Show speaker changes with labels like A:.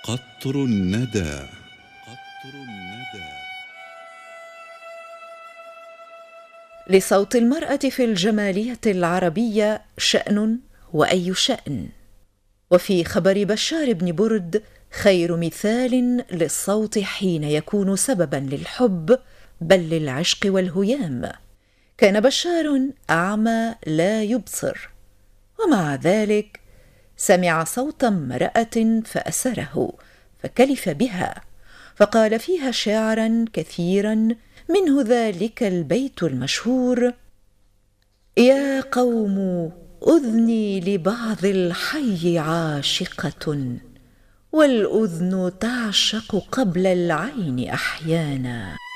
A: قطر الندى. قطر الندى.
B: لصوت المرأة في الجمالية العربية شأن وأي شأن. وفي خبر بشار بن برد خير مثال للصوت حين يكون سببا للحب بل للعشق والهيام. كان بشار أعمى لا يبصر، ومع ذلك سمع صوت امرأة فأسره فكلف بها، فقال فيها شعرا كثيرا منه ذلك البيت المشهور: يا قوم أذني لبعض الحي عاشقة، والأذن تعشق قبل العين أحيانا.